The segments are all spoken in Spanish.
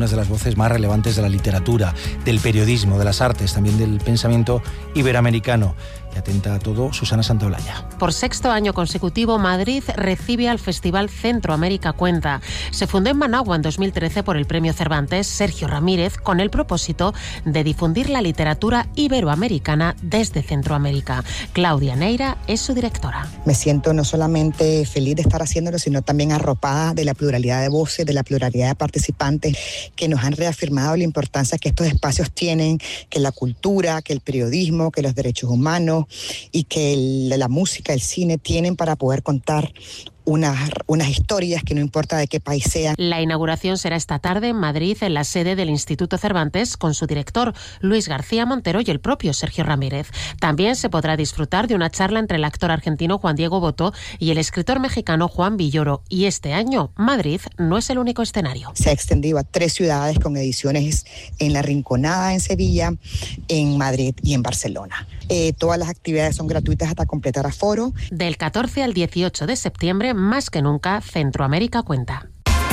algunas de las voces más relevantes de la literatura, del periodismo, de las artes, también del pensamiento iberoamericano. Y atenta a todo, Susana Santaolalla. Por sexto año consecutivo, Madrid recibe al Festival Centroamérica Cuenta. Se fundó en Managua en 2013 por el Premio Cervantes Sergio Ramírez, con el propósito de difundir la literatura iberoamericana desde Centroamérica. Claudia Neira es su directora. Me siento no solamente feliz de estar haciéndolo, sino también arropada de la pluralidad de voces, de la pluralidad de participantes que nos han reafirmado la importancia que estos espacios tienen, que la cultura, que el periodismo, que los derechos humanos y que la música, el cine tienen para poder contar unas historias que no importa de qué país sean. La inauguración será esta tarde en Madrid, en la sede del Instituto Cervantes, con su director Luis García Montero y el propio Sergio Ramírez. También se podrá disfrutar de una charla entre el actor argentino Juan Diego Botto y el escritor mexicano Juan Villoro. Y este año, Madrid no es el único escenario. Se ha extendido a 3 ciudades con ediciones en La Rinconada, en Sevilla, en Madrid y en Barcelona. Todas las actividades son gratuitas hasta completar aforo. Del 14 al 18 de septiembre, más que nunca, Centroamérica Cuenta.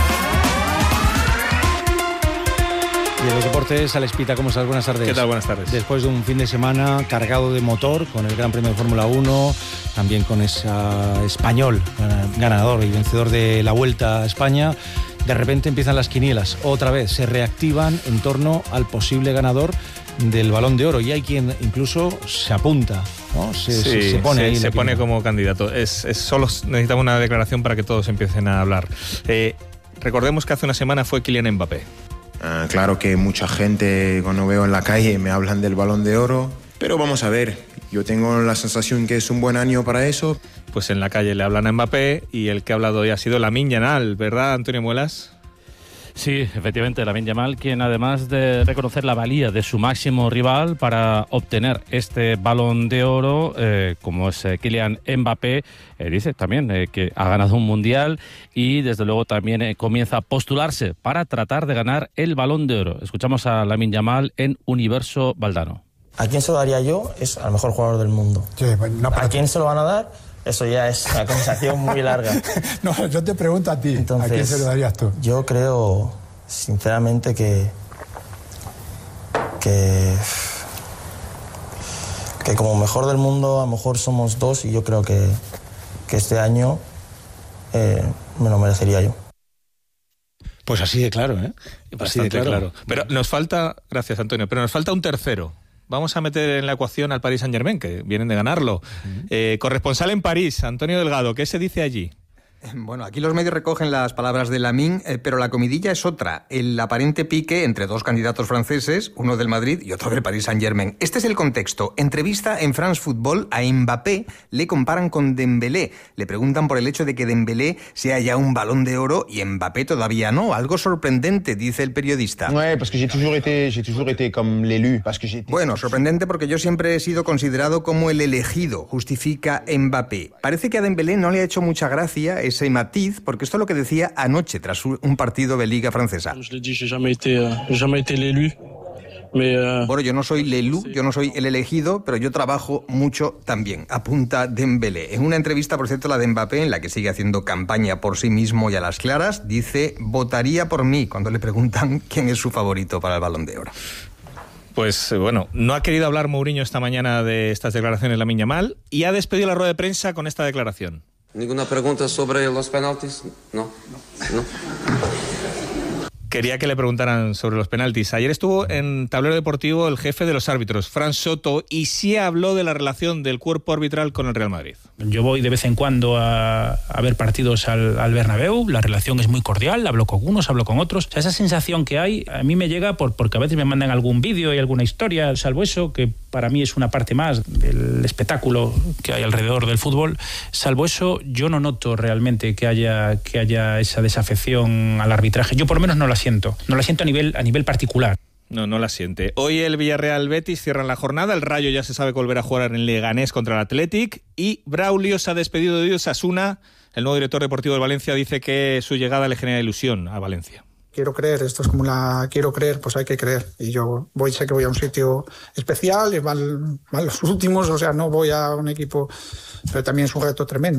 Y de los deportes, Alex Pita, ¿cómo estás? Buenas tardes. ¿Qué tal? Buenas tardes. Después de un fin de semana cargado de motor, con el Gran Premio de Fórmula 1, también con ese español ganador y vencedor de la Vuelta a España, de repente empiezan las quinielas. Otra vez se reactivan en torno al posible ganador del Balón de Oro, y hay quien incluso se apunta, ¿no? Se pone como candidato. Solo necesitamos una declaración para que todos empiecen a hablar. Recordemos que hace una semana fue Kylian Mbappé. Claro que mucha gente, cuando veo en la calle, me hablan del Balón de Oro, pero vamos a ver, yo tengo la sensación que es un buen año para eso. Pues en la calle le hablan a Mbappé, y el que ha hablado hoy ha sido Lamine Yamal, ¿verdad, Antonio Muelas? Sí, efectivamente, Lamine Yamal, quien además de reconocer la valía de su máximo rival para obtener este Balón de Oro, como es Kylian Mbappé, dice también que ha ganado un Mundial y desde luego también comienza a postularse para tratar de ganar el Balón de Oro. Escuchamos a Lamine Yamal en Universo Valdano. ¿A quién se lo daría yo? Es al mejor jugador del mundo. Sí, no, ¿A quién se lo van a dar? Eso ya es una conversación muy larga. No, yo te pregunto a ti. Entonces, ¿a quién se lo darías tú? Yo creo, sinceramente, que como mejor del mundo, a lo mejor somos 2, y yo creo que este año me lo merecería yo. Pues así de claro, ¿eh? Bastante claro. Pero nos falta, gracias Antonio, pero nos falta un tercero. Vamos a meter en la ecuación al Paris Saint-Germain, que vienen de ganarlo. Corresponsal en París, Antonio Delgado, ¿qué se dice allí? Bueno, aquí los medios recogen las palabras de Lamine, pero la comidilla es otra. El aparente pique entre 2 candidatos franceses, uno del Madrid y otro del Paris Saint-Germain. Este es el contexto. Entrevista en France Football a Mbappé, le comparan con Dembélé. Le preguntan por el hecho de que Dembélé sea ya un Balón de Oro y Mbappé todavía no. Algo sorprendente, dice el periodista. Bueno, sorprendente porque yo siempre he sido considerado como el elegido, justifica Mbappé. Parece que a Dembélé no le ha hecho mucha gracia ese matiz, porque esto es lo que decía anoche tras un partido de Liga francesa. Bueno, yo no soy l'élu, yo no soy el elegido, pero yo trabajo mucho también, apunta Dembélé. En una entrevista, por cierto, la de Mbappé, en la que sigue haciendo campaña por sí mismo y a las claras, dice: votaría por mí, cuando le preguntan quién es su favorito para el Balón de Oro. Pues bueno, no ha querido hablar Mourinho esta mañana de estas declaraciones de Lamine Yamal, y ha despedido la rueda de prensa con esta declaración. ¿Ninguna pregunta sobre los penaltis? No. Quería que le preguntaran sobre los penaltis. Ayer estuvo en Tablero Deportivo el jefe de los árbitros, Fran Soto, y sí habló de la relación del cuerpo arbitral con el Real Madrid. Yo voy de vez en cuando a ver partidos al Bernabéu, la relación es muy cordial, hablo con unos, hablo con otros. O sea, esa sensación que hay a mí me llega porque a veces me mandan algún vídeo y alguna historia, salvo eso, que para mí es una parte más del espectáculo que hay alrededor del fútbol. Salvo eso, yo no noto realmente que haya esa desafección al arbitraje. Yo por lo menos no la siento a nivel particular. No la siente. Hoy el Villarreal Betis cierran la jornada, el Rayo ya se sabe que volverá a jugar en Leganés contra el Athletic, y Braulio se ha despedido de Osasuna. El nuevo director deportivo del Valencia dice que su llegada le genera ilusión a Valencia. Quiero creer, esto es como quiero creer, pues hay que creer. Y yo sé que voy a un sitio especial, y van los últimos, o sea, no voy a un equipo, pero también es un reto tremendo.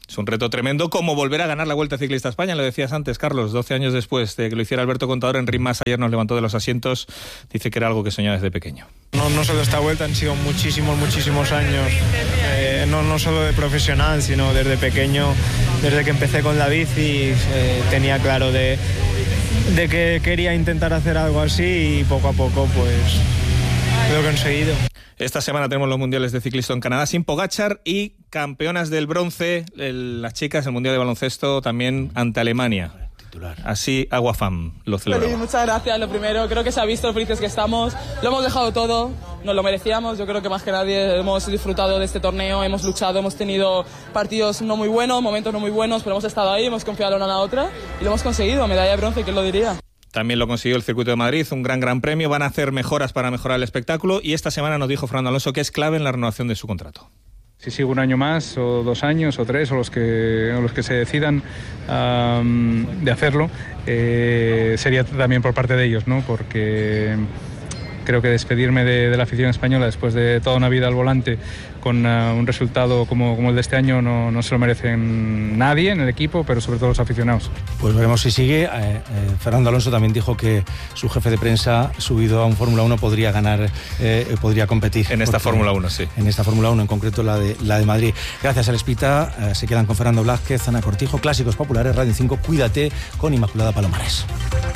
Es un reto tremendo, como volver a ganar la Vuelta Ciclista a España, lo decías antes, Carlos, 12 años después de que lo hiciera Alberto Contador. Enric Mas ayer nos levantó de los asientos, dice que era algo que soñaba desde pequeño. No solo esta Vuelta, han sido muchísimos años, no solo de profesional, sino desde pequeño, desde que empecé con la bici, tenía claro de que quería intentar hacer algo así y poco a poco pues lo he conseguido. Esta semana tenemos los mundiales de ciclismo en Canadá sin Pogačar y campeonas del bronce, las chicas, el mundial de baloncesto también ante Alemania. Así Aguafam lo celebró. Feliz, muchas gracias. Lo primero, creo que se ha visto lo felices que estamos. Lo hemos dejado todo, nos lo merecíamos. Yo creo que más que nadie hemos disfrutado de este torneo, hemos luchado, hemos tenido partidos no muy buenos, momentos no muy buenos, pero hemos estado ahí, hemos confiado una a la otra y lo hemos conseguido. Medalla de bronce, ¿quién lo diría? También lo consiguió el Circuito de Madrid, un gran premio. Van a hacer mejoras para mejorar el espectáculo y esta semana nos dijo Fernando Alonso que es clave en la renovación de su contrato. Si sigo un año más, o 2 años, o 3, o los que se decidan de hacerlo, sería también por parte de ellos, ¿no? Porque creo que despedirme de la afición española después de toda una vida al volante con un resultado como el de este año no se lo merecen nadie en el equipo, pero sobre todo los aficionados. Pues veremos si sigue. Fernando Alonso también dijo que su jefe de prensa, subido a un Fórmula 1, podría ganar, podría competir. En esta Fórmula 1, sí. En esta Fórmula 1, en concreto la de Madrid. Gracias, Alespita. Se quedan con Fernando Blázquez, Ana Cortijo, Clásicos Populares, Radio 5. Cuídate con Inmaculada Palomares.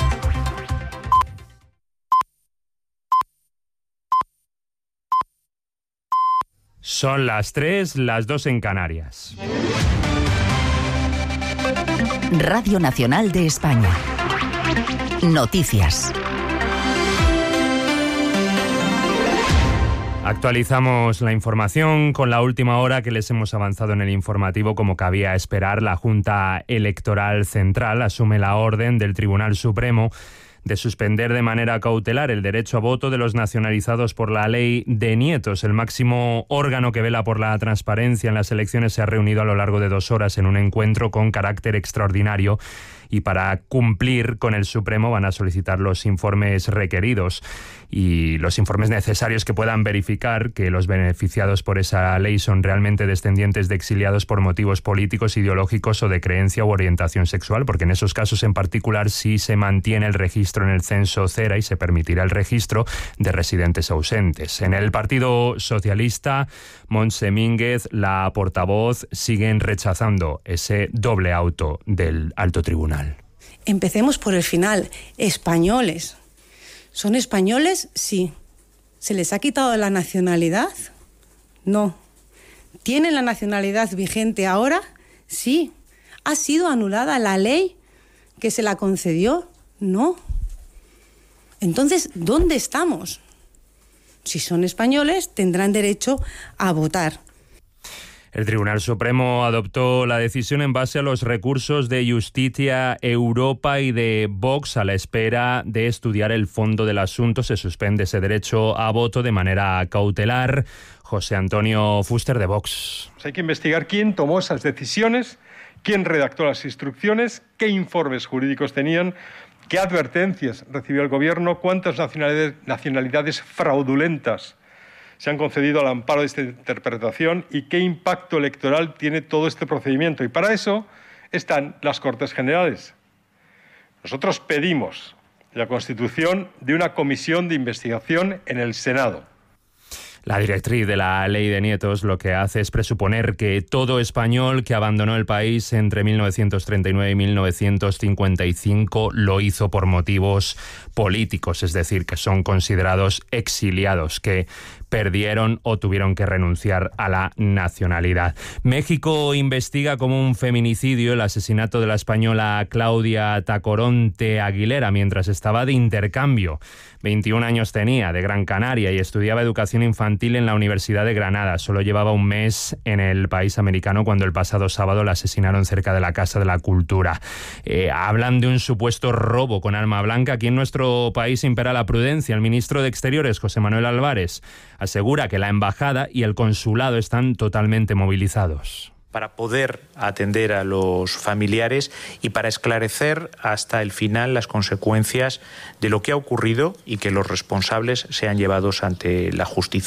Son las 3, las 2 en Canarias. Radio Nacional de España. Noticias. Actualizamos la información con la última hora que les hemos avanzado en el informativo. Como cabía esperar, la Junta Electoral Central asume la orden del Tribunal Supremo de suspender de manera cautelar el derecho a voto de los nacionalizados por la ley de nietos. El máximo órgano que vela por la transparencia en las elecciones se ha reunido a lo largo de 2 horas en un encuentro con carácter extraordinario y para cumplir con el Supremo van a solicitar los informes requeridos y los informes necesarios que puedan verificar que los beneficiados por esa ley son realmente descendientes de exiliados por motivos políticos, ideológicos o de creencia u orientación sexual, porque en esos casos en particular sí se mantiene el registro en el censo CERA y se permitirá el registro de residentes ausentes. En el Partido Socialista, Montse Mínguez, la portavoz, siguen rechazando ese doble auto del alto tribunal. Empecemos por el final. Españoles. ¿Son españoles? Sí. ¿Se les ha quitado la nacionalidad? No. ¿Tienen la nacionalidad vigente ahora? Sí. ¿Ha sido anulada la ley que se la concedió? No. Entonces, ¿dónde estamos? Si son españoles, tendrán derecho a votar. El Tribunal Supremo adoptó la decisión en base a los recursos de Justicia Europa y de Vox. A la espera de estudiar el fondo del asunto, se suspende ese derecho a voto de manera cautelar. José Antonio Fuster, de Vox. Hay que investigar quién tomó esas decisiones, quién redactó las instrucciones, qué informes jurídicos tenían, qué advertencias recibió el Gobierno, cuántas nacionalidades fraudulentas se han concedido al amparo de esta interpretación y qué impacto electoral tiene todo este procedimiento. Y para eso están las Cortes Generales. Nosotros pedimos la constitución de una comisión de investigación en el Senado. La directriz de la ley de nietos lo que hace es presuponer que todo español que abandonó el país entre 1939 y 1955 lo hizo por motivos políticos, es decir, que son considerados exiliados, que perdieron o tuvieron que renunciar a la nacionalidad. México investiga como un feminicidio el asesinato de la española Claudia Tacoronte Aguilera mientras estaba de intercambio. 21 años tenía, de Gran Canaria, y estudiaba educación infantil en la Universidad de Granada. Solo llevaba un mes en el país americano cuando el pasado sábado la asesinaron cerca de la Casa de la Cultura. Hablan de un supuesto robo con arma blanca. Aquí en nuestro país impera la prudencia. El ministro de Exteriores, José Manuel Álvarez, asegura que la embajada y el consulado están totalmente movilizados para poder atender a los familiares y para esclarecer hasta el final las consecuencias de lo que ha ocurrido y que los responsables sean llevados ante la justicia.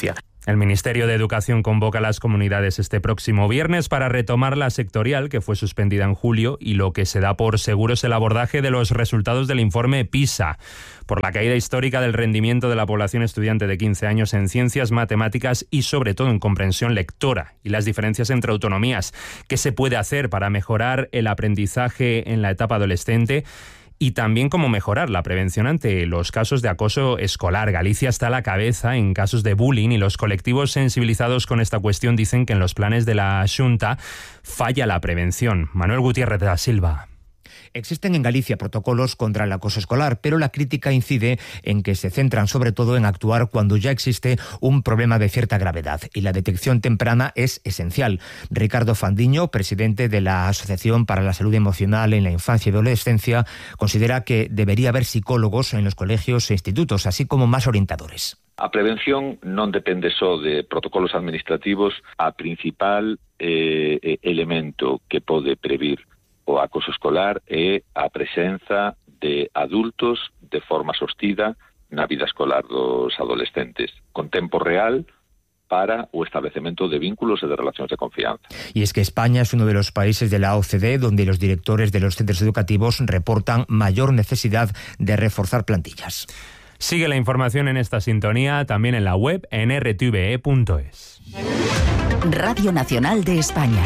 El Ministerio de Educación convoca a las comunidades este próximo viernes para retomar la sectorial que fue suspendida en julio, y lo que se da por seguro es el abordaje de los resultados del informe PISA, por la caída histórica del rendimiento de la población estudiante de 15 años en ciencias, matemáticas y sobre todo en comprensión lectora, y las diferencias entre autonomías. ¿Qué se puede hacer para mejorar el aprendizaje en la etapa adolescente? Y también cómo mejorar la prevención ante los casos de acoso escolar. Galicia está a la cabeza en casos de bullying, y los colectivos sensibilizados con esta cuestión dicen que en los planes de la Xunta falla la prevención. Manuel Gutiérrez da Silva. Existen en Galicia protocolos contra el acoso escolar, pero la crítica incide en que se centran sobre todo en actuar cuando ya existe un problema de cierta gravedad, y la detección temprana es esencial. Ricardo Fandiño, presidente de la Asociación para la Salud Emocional en la Infancia y Adolescencia, considera que debería haber psicólogos en los colegios e institutos, así como más orientadores. A prevención non depende só de protocolos administrativos. A principal elemento que pode previr o acoso escolar é a presenza de adultos de forma sostida na vida escolar dos adolescentes, con tempo real para o establecemento de vínculos e de relacións de confianza. Y es que España es uno de los países de la OCDE donde los directores de los centros educativos reportan mayor necesidad de reforzar plantillas. Sigue la información en esta sintonía, también en la web en rtve.es. Radio Nacional de España.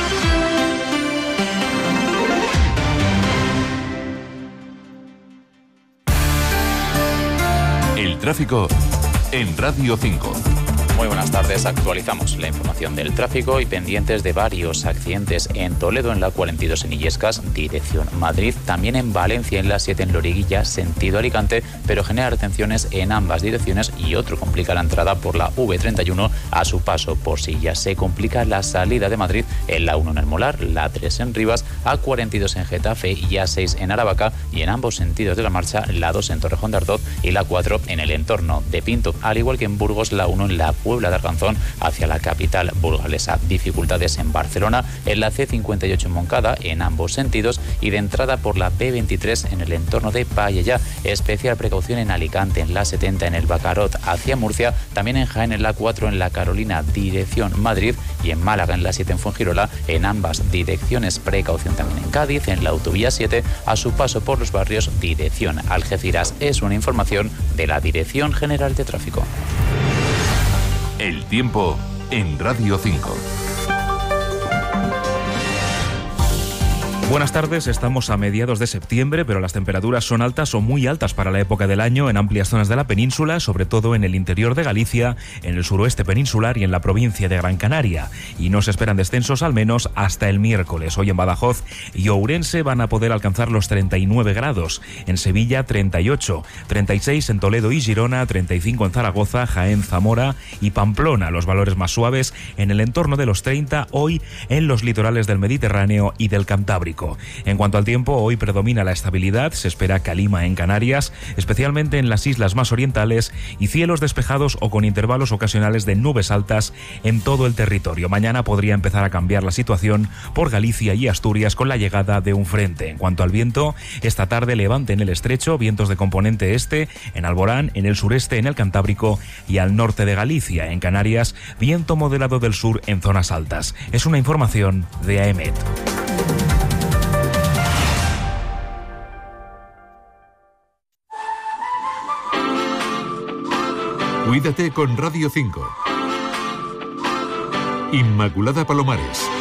El tráfico en Radio 5. Muy buenas tardes, actualizamos la información del tráfico y pendientes de varios accidentes en Toledo, en la 42 en Illescas, dirección Madrid, también en Valencia en la 7 en Loriguilla, sentido Alicante, pero genera retenciones en ambas direcciones, y otro complica la entrada por la V31 a su paso por Silla. Se complica la salida de Madrid en la 1 en El Molar, la 3 en Rivas, A42 en Getafe y A6 en Aravaca, y en ambos sentidos de la marcha la 2 en Torrejón de Ardoz y la 4 en el entorno de Pinto, al igual que en Burgos la 1 en la Puebla de Arganzón hacia la capital burgalesa. Dificultades en Barcelona, en la C58 en Moncada, en ambos sentidos, y de entrada por la B23 en el entorno de Payella. Especial precaución en Alicante, en la 70 en el Bacarot hacia Murcia, también en Jaén en la 4 en la Carolina, dirección Madrid, y en Málaga en la 7 en Fuengirola, en ambas direcciones. Precaución también en Cádiz, en la autovía 7, a su paso por los barrios, dirección Algeciras. Es una información de la Dirección General de Tráfico. El tiempo en Radio 5. Buenas tardes, estamos a mediados de septiembre, pero las temperaturas son altas o muy altas para la época del año en amplias zonas de la península, sobre todo en el interior de Galicia, en el suroeste peninsular y en la provincia de Gran Canaria. Y no se esperan descensos al menos hasta el miércoles. Hoy en Badajoz y Ourense van a poder alcanzar los 39 grados, en Sevilla 38, 36 en Toledo y Girona, 35 en Zaragoza, Jaén, Zamora y Pamplona. Los valores más suaves en el entorno de los 30 hoy en los litorales del Mediterráneo y del Cantábrico. En cuanto al tiempo, hoy predomina la estabilidad, se espera calima en Canarias, especialmente en las islas más orientales, y cielos despejados o con intervalos ocasionales de nubes altas en todo el territorio. Mañana podría empezar a cambiar la situación por Galicia y Asturias con la llegada de un frente. En cuanto al viento, esta tarde levante en el estrecho, vientos de componente este, en Alborán, en el sureste, en el Cantábrico y al norte de Galicia. En Canarias, viento moderado del sur en zonas altas. Es una información de AEMET. Cuídate con Radio 5. Inmaculada Palomares.